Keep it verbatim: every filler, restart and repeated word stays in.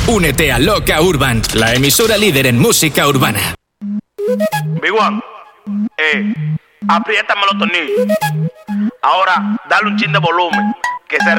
Únete a Loca Urban, la emisora líder en música urbana. Big One, eh, apriétame los tornillos. Ahora, dale un chin de volumen, que se